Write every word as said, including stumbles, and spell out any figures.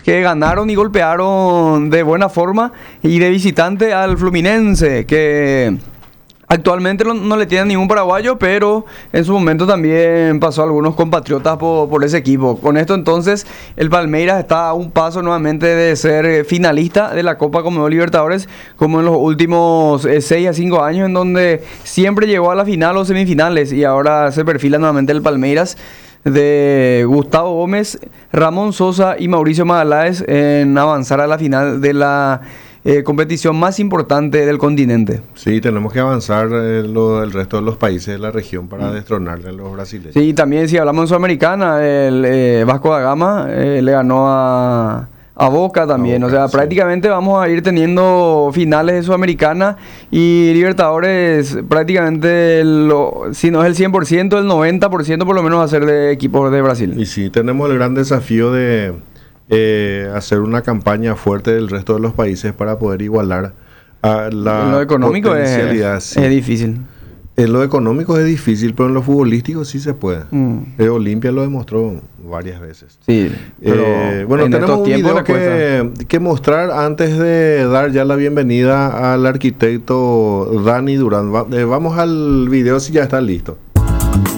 que ganaron y golpearon de buena forma y de visitante al Fluminense, que actualmente no, no le tiene ningún paraguayo, pero en su momento también pasó a algunos compatriotas por, por ese equipo. Con esto entonces el Palmeiras está a un paso nuevamente de ser finalista de la Copa Conmebol Libertadores, como en los últimos eh, seis a cinco años, en donde siempre llegó a la final o semifinales, y ahora se perfila nuevamente el Palmeiras de Gustavo Gómez, Ramón Sosa y Mauricio Magaláes en avanzar a la final de la Eh, competición más importante del continente. Sí, tenemos que avanzar eh, lo, el resto de los países de la región para destronarle a los brasileños. Sí, también si hablamos en Sudamericana, el eh, Vasco da Gama eh, le ganó a, a Boca también. A Boca, o sea, sí. Prácticamente vamos a ir teniendo finales de Sudamericana y Libertadores prácticamente, lo, si no es el cien por ciento, el noventa por ciento por lo menos va a ser de equipos de Brasil. Y sí, tenemos el gran desafío de Eh, hacer una campaña fuerte del resto de los países para poder igualar a la en lo económico potencialidad. Es, sí. es difícil. En lo económico es difícil, pero en lo futbolístico sí se puede. Mm. Eh, Olimpia lo demostró varias veces. Sí, pero eh, bueno, tenemos un video que, que mostrar antes de dar ya la bienvenida al arquitecto Dani Durán. Va, eh, vamos al video si ya está listo.